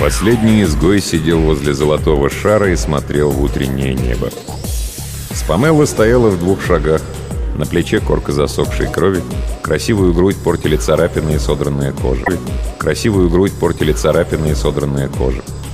Последний изгой сидел возле золотого шара и смотрел в утреннее небо. Спамелла стояла в 2 шагах. На плече корка засохшей крови. Красивую грудь портили царапины и содранная кожа.